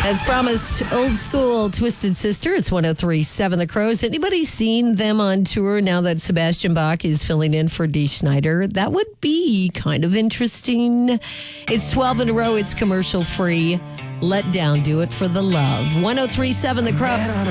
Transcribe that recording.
As promised, old school Twisted Sister. It's 103.7 The Crows. Anybody seen them on tour now that Sebastian Bach is filling in for Dee Snider? That would be kind of interesting. It's 12 in a row. It's commercial free. Let Down. Do it for the love. 103.7 The Crow.